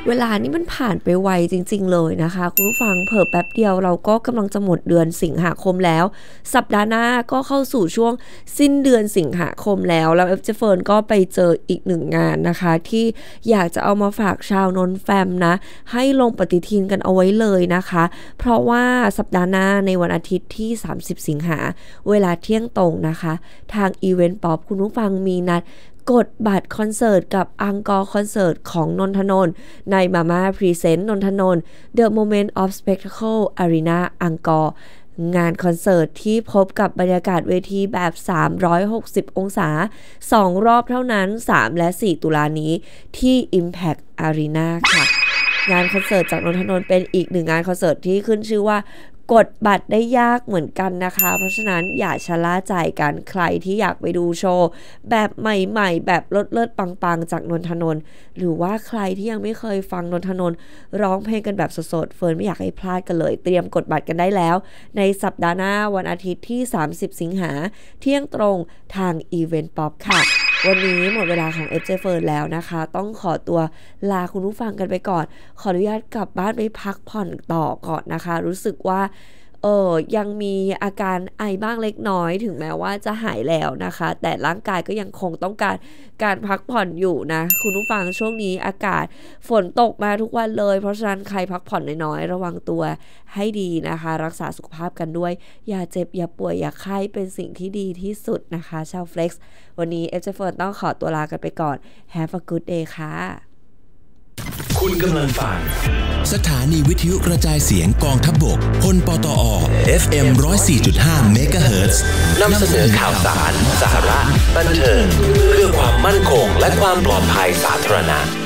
เวลานี่มันผ่านไปไวจริงๆเลยนะคะคุณผู้ฟังเผลอแป๊บเดียวเราก็กำลังจะหมดเดือนสิงหาคมแล้วสัปดาห์หน้าก็เข้าสู่ช่วงสิ้นเดือนสิงหาคมแล้วเอฟเจเฟิร์นก็ไปเจออีกหนึ่งงานนะคะที่อยากจะเอามาฝากชาวนนแฟมนะให้ลงปฏิทินกันเอาไว้เลยนะคะเพราะว่าสัปดาห์หน้าในวันอาทิตย์ที่30สิงหาเวลาเที่ยงตรงนะคะทางอีเวนต์ป๊อปคุณผู้ฟังมีนัดกดบัตรคอนเสิร์ตกับอังกอร์คอนเสิร์ตของนนทนนท์ในมาม่าพรีเซนต์นนทนนท์ The Moment of Spectacle Arena อังกอร์งานคอนเสิร์ตที่พบกับบรรยากาศเวทีแบบ360องศา2รอบเท่านั้น3และ4ตุลานี้ที่ Impact Arena ค่ะงานคอนเสิร์ตจากนนทนนท์เป็นอีกหนึ่งงานคอนเสิร์ตที่ขึ้นชื่อว่ากดบัตรได้ยากเหมือนกันนะคะเพราะฉะนั้นอย่าชะล่าใจกันใครที่อยากไปดูโชว์แบบใหม่ๆแบบเลิศๆปังๆจากนนทนนท์หรือว่าใครที่ยังไม่เคยฟังนนทนนท์ร้องเพลงกันแบบสดๆเฟิร์นไม่อยากให้พลาดกันเลยเตรียมกดบัตรกันได้แล้วในสัปดาห์หน้าวันอาทิตย์ที่30สิงหาเที่ยงตรงทางอีเวนต์ป๊อปค่ะวันนี้หมดเวลาของ FJ เฟิร์นแล้วนะคะต้องขอตัวลาคุณผู้ฟังกันไปก่อนขออนุญาตกลับบ้านไปพักผ่อนต่อก่อนนะคะรู้สึกว่ายังมีอาการไอบ้างเล็กน้อยถึงแม้ว่าจะหายแล้วนะคะแต่ร่างกายก็ยังคงต้องการพักผ่อนอยู่นะคุณผู้ฟังช่วงนี้อากาศฝนตกมาทุกวันเลยเพราะฉะนั้นใครพักผ่อนน้อยๆระวังตัวให้ดีนะคะรักษาสุขภาพกันด้วยอย่าเจ็บอย่าป่วยอย่าไข้เป็นสิ่งที่ดีที่สุดนะคะชาวเฟล็กซ์วันนี้เอฟเจเฟิร์นต้องขอตัวลากันไปก่อน Have a good day ค่ะคุณกำลังฟังสถานีวิทยุกระจายเสียงกองทัพบกพลปตอ FM 104.5 เมกะเฮิรตซ์นำเสนอข่าวสารสาระบันเทิงเพื่อความมั่นคงและความปลอดภัยสาธารณะ